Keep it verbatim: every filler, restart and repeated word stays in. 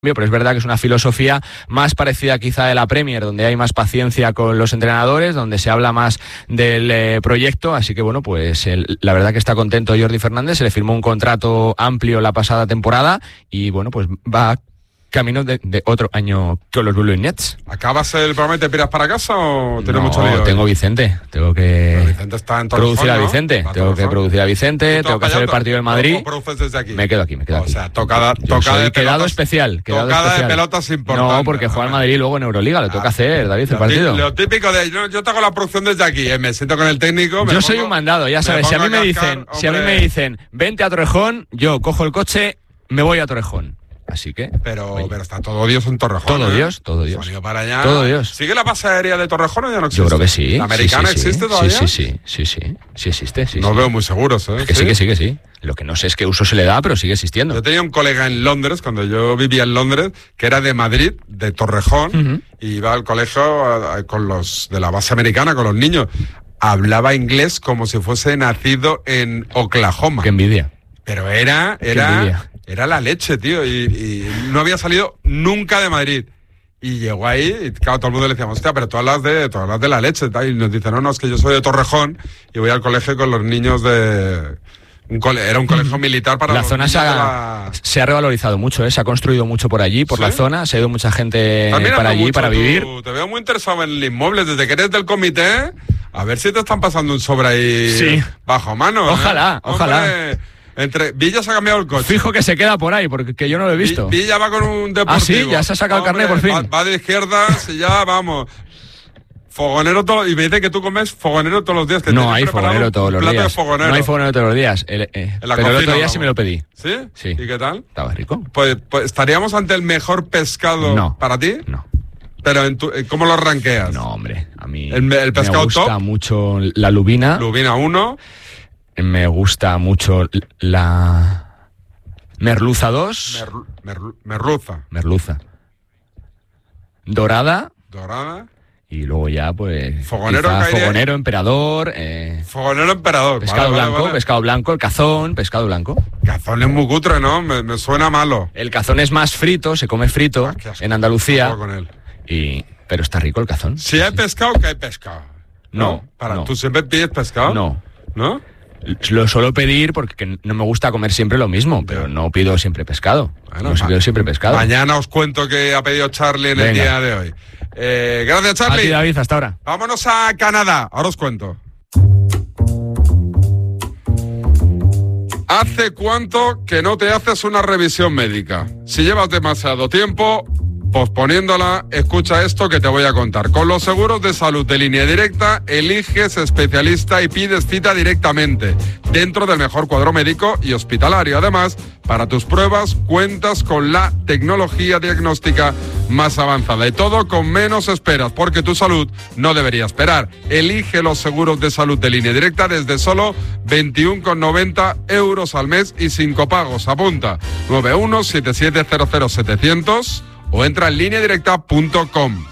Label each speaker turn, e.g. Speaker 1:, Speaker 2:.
Speaker 1: pero es verdad que es una filosofía más parecida quizá de la Premier, donde hay más paciencia con los entrenadores, donde se habla más del eh, proyecto, así que bueno, pues el, la verdad que está contento Jordi Fernández, se le firmó un contrato amplio la pasada temporada y bueno, pues va camino de, de otro año con los Blue Nets.
Speaker 2: ¿Acabas el programa y te piras para casa o tienes
Speaker 1: no,
Speaker 2: mucho lío?
Speaker 1: tengo Vicente, tengo que
Speaker 2: Pero Vicente está en Torrejón,
Speaker 1: producir a
Speaker 2: ¿no?
Speaker 1: Vicente,
Speaker 2: ¿Va a
Speaker 1: tengo que
Speaker 2: Torrejón?
Speaker 1: producir a Vicente, tengo que hacer el partido del Madrid.
Speaker 2: ¿O produces desde aquí?
Speaker 1: Me quedo aquí, me quedo
Speaker 2: o
Speaker 1: aquí.
Speaker 2: O sea, tocada,
Speaker 1: Yo
Speaker 2: tocada
Speaker 1: soy
Speaker 2: de
Speaker 1: quedado
Speaker 2: pelotas,
Speaker 1: especial, quedado
Speaker 2: tocada
Speaker 1: especial.
Speaker 2: de pelotas importante.
Speaker 1: No, porque juega el Madrid luego en Euroliga, lo toca hacer, David, el partido.
Speaker 2: Lo típico de, yo, yo te hago la producción desde aquí, eh, me siento con el técnico. Me
Speaker 1: yo
Speaker 2: pongo,
Speaker 1: soy un mandado, ya sabes, si a mí me
Speaker 2: cascar,
Speaker 1: dicen, si a mí me dicen, vente a Torrejón, yo cojo el coche, me voy a Torrejón. Así que.
Speaker 2: Pero, pero está todo Dios en Torrejón.
Speaker 1: Todo
Speaker 2: ¿eh?
Speaker 1: Dios, todo Dios.
Speaker 2: Para allá.
Speaker 1: Todo Dios.
Speaker 2: ¿Sigue la base aérea de Torrejón o ya no existe?
Speaker 1: Yo creo que sí.
Speaker 2: ¿La americana
Speaker 1: sí, sí, sí.
Speaker 2: existe todavía?
Speaker 1: Sí, sí, sí, sí, sí, sí existe. Sí,
Speaker 2: no
Speaker 1: sí.
Speaker 2: veo muy seguros, ¿eh?
Speaker 1: Que
Speaker 2: ¿Sí?
Speaker 1: sí, que sí, que sí. Lo que no sé es qué uso se le da, pero sigue existiendo.
Speaker 2: Yo tenía un colega en Londres, cuando yo vivía en Londres, que era de Madrid, de Torrejón, uh-huh. y iba al colegio a, a, con los de la base americana, con los niños. Hablaba inglés como si fuese nacido en Oklahoma.
Speaker 1: Qué envidia.
Speaker 2: Pero era, era, era la leche, tío, y, y no había salido nunca de Madrid. Y llegó ahí, y claro, todo el mundo le decíamos, hostia, pero tú hablas de, tú hablas de la leche, tal. Y nos dice, no, no, es que yo soy de Torrejón y voy al colegio con los niños de... Un cole, era un colegio militar para
Speaker 1: la
Speaker 2: los
Speaker 1: zona
Speaker 2: niños
Speaker 1: se ha,
Speaker 2: de la...
Speaker 1: se ha revalorizado mucho, ¿eh? Se ha construido mucho por allí, por ¿sí? la zona, se ha ido mucha gente para allí, mucho, para vivir.
Speaker 2: Tú, te veo muy interesado en el inmueble, desde que eres del comité, a ver si te están pasando un sobre ahí
Speaker 1: sí.
Speaker 2: bajo mano.
Speaker 1: Ojalá,
Speaker 2: ¿eh?
Speaker 1: ojalá.
Speaker 2: Hombre, entre Villa se ha cambiado el coche.
Speaker 1: Fijo que se queda por ahí, porque yo no lo he visto.
Speaker 2: Villa va con un deportivo.
Speaker 1: Ah, sí, ya se ha sacado Hombre, el carnet por fin.
Speaker 2: Va, va de izquierdas y ya vamos. Fogonero todo, y me dice que tú comes fogonero todos los días. Que
Speaker 1: no hay fogonero todos los días.
Speaker 2: Fogonero.
Speaker 1: No hay fogonero todos los días. El, eh, pero cocina, el otro día vamos. sí me lo pedí.
Speaker 2: ¿Sí?
Speaker 1: Sí.
Speaker 2: ¿Y qué tal?
Speaker 1: Estaba rico.
Speaker 2: Pues, pues estaríamos ante el mejor pescado
Speaker 1: no.
Speaker 2: para ti.
Speaker 1: No.
Speaker 2: Pero en tu, ¿cómo lo ranqueas?
Speaker 1: No, hombre, a mí
Speaker 2: el, el pescado
Speaker 1: me gusta
Speaker 2: top,
Speaker 1: mucho la lubina.
Speaker 2: Lubina uno.
Speaker 1: Me gusta mucho la merluza dos.
Speaker 2: Merlu, merlu, merluza.
Speaker 1: Merluza. Dorada.
Speaker 2: Dorada.
Speaker 1: Y luego ya, pues,
Speaker 2: fogonero,
Speaker 1: fogonero emperador. Eh,
Speaker 2: fogonero emperador.
Speaker 1: Pescado
Speaker 2: vale,
Speaker 1: blanco,
Speaker 2: vale, vale.
Speaker 1: pescado blanco, el cazón, pescado blanco.
Speaker 2: Cazón es muy cutre, ¿no? Me, me suena malo.
Speaker 1: El cazón es más frito, se come frito ah, en Andalucía.
Speaker 2: Con él.
Speaker 1: Y, pero está rico el cazón.
Speaker 2: Si sí. hay pescado, que hay pescado.
Speaker 1: No.
Speaker 2: no para
Speaker 1: no.
Speaker 2: ¿Tú siempre pides pescado?
Speaker 1: No.
Speaker 2: ¿No?
Speaker 1: Lo suelo pedir porque no me gusta comer siempre lo mismo, pero no pido siempre pescado. Bueno, no pido siempre pescado.
Speaker 2: Mañana os cuento qué ha pedido Charlie en
Speaker 1: Venga.
Speaker 2: el día de hoy. Eh, gracias, Charlie.
Speaker 1: A ti, David, hasta ahora.
Speaker 2: Vámonos a Canadá. Ahora os cuento. ¿Hace cuánto que no te haces una revisión médica? Si llevas demasiado tiempo posponiéndola, escucha esto que te voy a contar. Con los seguros de salud de Línea Directa, eliges especialista y pides cita directamente, dentro del mejor cuadro médico y hospitalario. Además, para tus pruebas cuentas con la tecnología diagnóstica más avanzada y todo con menos esperas, porque tu salud no debería esperar. Elige los seguros de salud de Línea Directa desde solo veintiuno con noventa euros al mes y sin copagos. Apunta nueve uno siete siete cero cero setecientos o entra en línea directa punto com.